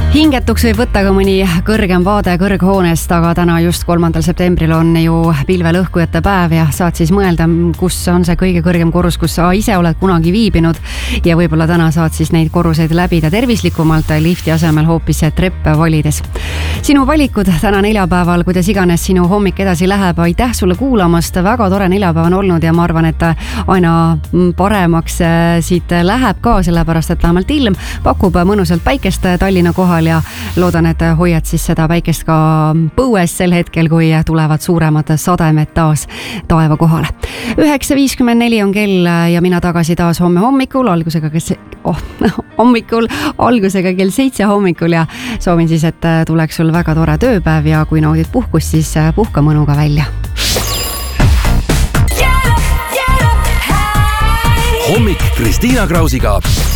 Hingetuks võib võtta ka mõni kõrgem vaade kõrghoonest, aga täna just 3. septembril on ju pilvelõhkujate päev ja saad siis mõelda, kus on see kõige kõrgem korrus, kus sa ise oled kunagi viibinud ja võib-olla täna saad siis neid korruseid läbida tervislikumalt lifti asemel hoopis treppe valides. Sinu valikud täna neljapäeval, kuidas iganes sinu hommik edasi läheb, aitäh sulle kuulamast, väga tore neljapäev on olnud ja ma arvan, et aina paremaks siit läheb ka, sellepärast et vähemalt ilm pakub mõnusalt päikest Tallinna kohal ja loodan, et hoiad siis seda päikest ka põues sel hetkel, kui tulevad suuremad sademed taas taeva kohale. 9.54 on kell ja mina tagasi taas homme hommikul, algusega kell 7 hommikul ja soovin siis, et tuleks sul väga tore tööpäev ja kui naudid puhkust, siis puhka mõnuga välja. Hommik Kristiina Krausiga.